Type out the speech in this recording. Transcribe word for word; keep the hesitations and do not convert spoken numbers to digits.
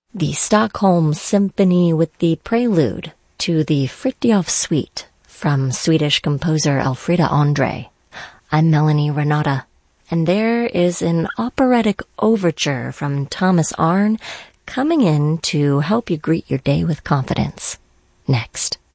the Stockholm Symphony with the prelude to the Fritiof Suite from Swedish composer Elfrida Andre. I'm Melanie Renata, and there is an operatic overture from Thomas Arne coming in to help you greet your day with confidence. Next.